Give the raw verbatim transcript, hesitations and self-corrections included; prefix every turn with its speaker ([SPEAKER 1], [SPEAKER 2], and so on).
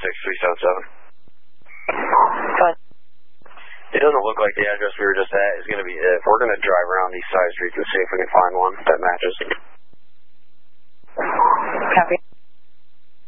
[SPEAKER 1] six three seven seven.
[SPEAKER 2] Fine.
[SPEAKER 1] It doesn't look like the address we were just at is going to be it. We're going to drive around these side streets and see if we can find one that matches.